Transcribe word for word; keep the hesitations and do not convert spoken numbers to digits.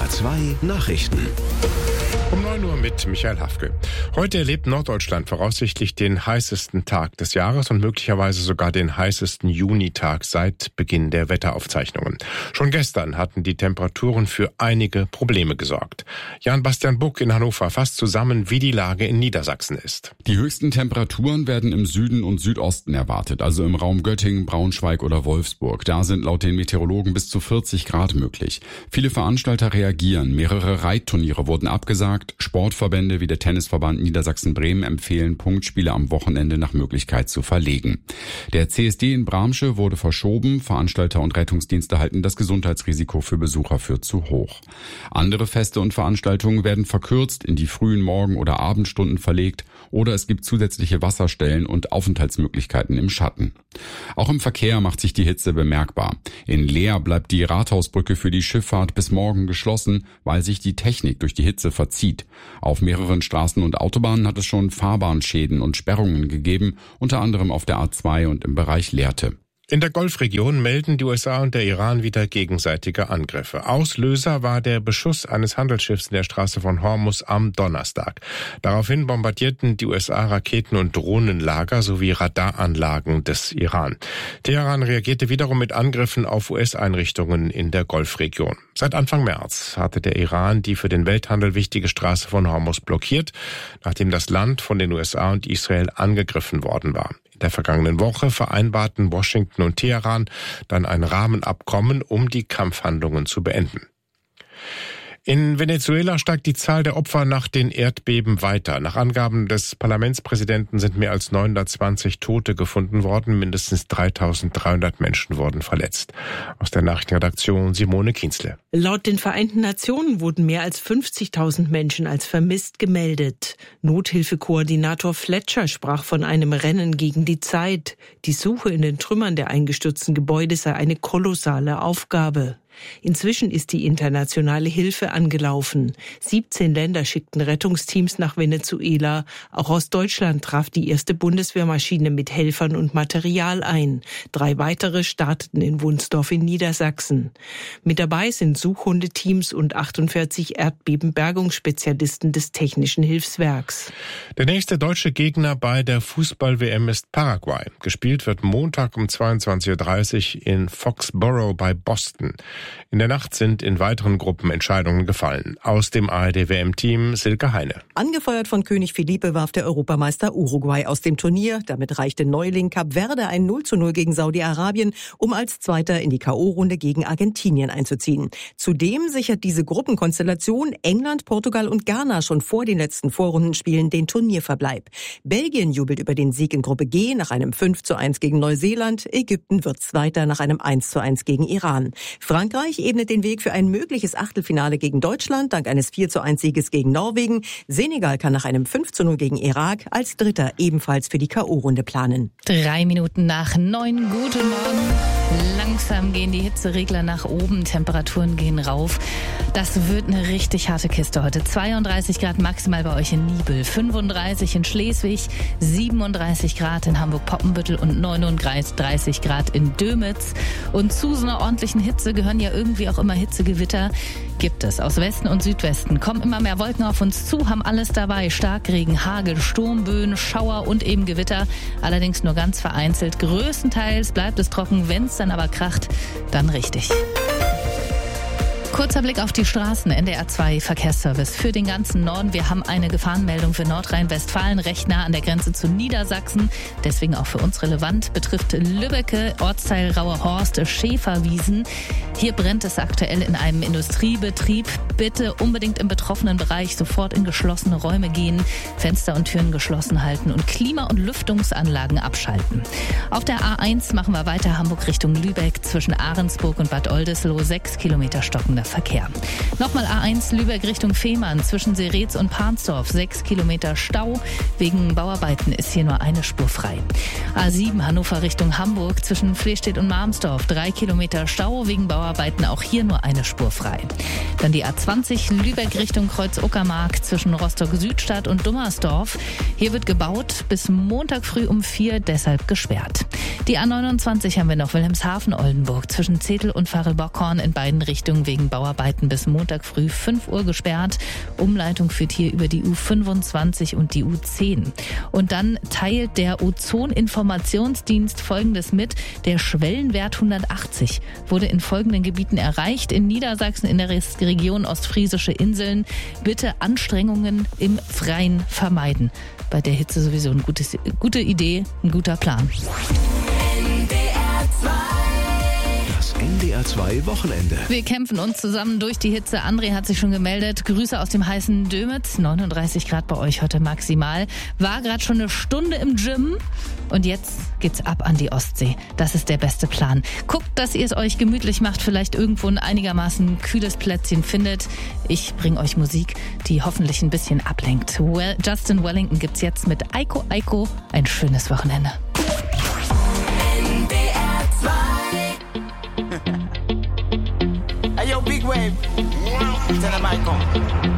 A zwei Nachrichten. Um neun Uhr mit Michael Hafke. Heute erlebt Norddeutschland voraussichtlich den heißesten Tag des Jahres und möglicherweise sogar den heißesten Junitag seit Beginn der Wetteraufzeichnungen. Schon gestern hatten die Temperaturen für einige Probleme gesorgt. Jan-Bastian Buck in Hannover fasst zusammen, wie die Lage in Niedersachsen ist. Die höchsten Temperaturen werden im Süden und Südosten erwartet, also im Raum Göttingen, Braunschweig oder Wolfsburg. Da sind laut den Meteorologen bis zu vierzig Grad möglich. Viele Veranstalter reagieren. Mehrere Reitturniere wurden abgesagt. Sportverbände wie der Tennisverband Niedersachsen-Bremen empfehlen, Punktspiele am Wochenende nach Möglichkeit zu verlegen. Der C S D in Bramsche wurde verschoben. Veranstalter und Rettungsdienste halten das Gesundheitsrisiko für Besucher für zu hoch. Andere Feste und Veranstaltungen werden verkürzt, in die frühen Morgen- oder Abendstunden verlegt oder es gibt zusätzliche Wasserstellen und Aufenthaltsmöglichkeiten im Schatten. Auch im Verkehr macht sich die Hitze bemerkbar. In Leer bleibt die Rathausbrücke für die Schifffahrt bis morgen geschlossen, weil sich die Technik durch die Hitze verzieht. Auf mehreren Straßen und Autobahnen hat es schon Fahrbahnschäden und Sperrungen gegeben, unter anderem auf der A zwei und im Bereich Lehrte. In der Golfregion melden die U S A und der Iran wieder gegenseitige Angriffe. Auslöser war der Beschuss eines Handelsschiffs in der Straße von Hormuz am Donnerstag. Daraufhin bombardierten die U S A Raketen- und Drohnenlager sowie Radaranlagen des Iran. Teheran reagierte wiederum mit Angriffen auf U S-Einrichtungen in der Golfregion. Seit Anfang März hatte der Iran die für den Welthandel wichtige Straße von Hormuz blockiert, nachdem das Land von den U S A und Israel angegriffen worden war. In der vergangenen Woche vereinbarten Washington und Teheran dann ein Rahmenabkommen, um die Kampfhandlungen zu beenden. In Venezuela steigt die Zahl der Opfer nach den Erdbeben weiter. Nach Angaben des Parlamentspräsidenten sind mehr als neunhundertzwanzig Tote gefunden worden. Mindestens dreitausenddreihundert Menschen wurden verletzt. Aus der Nachrichtenredaktion Simone Kienzle. Laut den Vereinten Nationen wurden mehr als fünfzigtausend Menschen als vermisst gemeldet. Nothilfekoordinator Fletcher sprach von einem Rennen gegen die Zeit. Die Suche in den Trümmern der eingestürzten Gebäude sei eine kolossale Aufgabe. Inzwischen ist die internationale Hilfe angelaufen. siebzehn Länder schickten Rettungsteams nach Venezuela. Auch aus Deutschland traf die erste Bundeswehrmaschine mit Helfern und Material ein. Drei weitere starteten in Wunsdorf in Niedersachsen. Mit dabei sind Suchhundeteams und achtundvierzig Erdbebenbergungsspezialisten des Technischen Hilfswerks. Der nächste deutsche Gegner bei der Fußball-W M ist Paraguay. Gespielt wird Montag um zweiundzwanzig Uhr dreißig in Foxborough bei Boston. In der Nacht sind in weiteren Gruppen Entscheidungen gefallen. Aus dem A R D-W M-Team Silke Heine. Angefeuert von König Felipe warf der Europameister Uruguay aus dem Turnier. Damit reichte Neuling Kap Verde ein null zu null gegen Saudi-Arabien, um als Zweiter in die K O-Runde gegen Argentinien einzuziehen. Zudem sichert diese Gruppenkonstellation England, Portugal und Ghana schon vor den letzten Vorrundenspielen den Turnierverbleib. Belgien jubelt über den Sieg in Gruppe G nach einem fünf zu eins gegen Neuseeland. Ägypten wird Zweiter nach einem eins zu eins gegen Iran. Frankreich ebnet den Weg für ein mögliches Achtelfinale gegen Deutschland dank eines vier zu eins Sieges gegen Norwegen. Senegal kann nach einem fünf zu null gegen Irak als Dritter ebenfalls für die K O-Runde planen. Drei Minuten nach neun. Guten Morgen. Langsam gehen die Hitzeregler nach oben, Temperaturen gehen rauf. Das wird eine richtig harte Kiste heute. zweiunddreißig Grad maximal bei euch in Niebel, fünfunddreißig in Schleswig, siebenunddreißig Grad in Hamburg-Poppenbüttel und neununddreißig Grad in Dömitz. Und zu so einer ordentlichen Hitze gehören ja irgendwie auch immer Hitzegewitter. Gibt es aus Westen und Südwesten. Kommen immer mehr Wolken auf uns zu, haben alles dabei. Starkregen, Hagel, Sturmböen, Schauer und eben Gewitter. Allerdings nur ganz vereinzelt. Größtenteils bleibt es trocken, wenn es dann aber kracht, dann richtig. Kurzer Blick auf die Straßen, N D R zwei Verkehrsservice für den ganzen Norden. Wir haben eine Gefahrenmeldung für Nordrhein-Westfalen, recht nah an der Grenze zu Niedersachsen. Deswegen auch für uns relevant, betrifft Lübbecke, Ortsteil Rauerhorst, Schäferwiesen. Hier brennt es aktuell in einem Industriebetrieb. Bitte unbedingt im betroffenen Bereich sofort in geschlossene Räume gehen, Fenster und Türen geschlossen halten und Klima- und Lüftungsanlagen abschalten. Auf der A eins machen wir weiter Hamburg Richtung Lübeck zwischen Ahrensburg und Bad Oldesloe, sechs Kilometer stockender Verkehr. Nochmal A eins Lübeck Richtung Fehmarn zwischen Seretz und Parnsdorf, sechs Kilometer Stau. Wegen Bauarbeiten ist hier nur eine Spur frei. A sieben Hannover Richtung Hamburg zwischen Flestedt und Marmsdorf, drei Kilometer Stau. Wegen Bauarbeiten auch hier nur eine Spur frei. Dann die A zwanzig Lübeck Richtung Kreuz-Uckermark zwischen Rostock-Südstadt und Dummersdorf. Hier wird gebaut, bis Montag früh um vier, deshalb gesperrt. Die A neunundzwanzig haben wir noch Wilhelmshaven-Oldenburg zwischen Zetel und Varel-Bockhorn in beiden Richtungen wegen Bau Bauarbeiten bis Montag früh fünf Uhr gesperrt. Umleitung führt hier über die U fünfundzwanzig und die U zehn. Und dann teilt der Ozoninformationsdienst Folgendes mit. Der Schwellenwert hundertachtzig wurde in folgenden Gebieten erreicht. In Niedersachsen, in der Region Ostfriesische Inseln. Bitte Anstrengungen im Freien vermeiden. Bei der Hitze sowieso eine gute, gute Idee, ein guter Plan. Das N D R zwei Wochenende. Wir kämpfen uns zusammen durch die Hitze. André hat sich schon gemeldet. Grüße aus dem heißen Dömitz. neununddreißig Grad bei euch heute maximal. War gerade schon eine Stunde im Gym. Und jetzt geht's ab an die Ostsee. Das ist der beste Plan. Guckt, dass ihr es euch gemütlich macht. Vielleicht irgendwo ein einigermaßen kühles Plätzchen findet. Ich bringe euch Musik, die hoffentlich ein bisschen ablenkt. Well, Justin Wellington gibt's jetzt mit Aiko Aiko. Ein schönes Wochenende. N D R zwei. Hey yo, Big Wave. Tell them I come.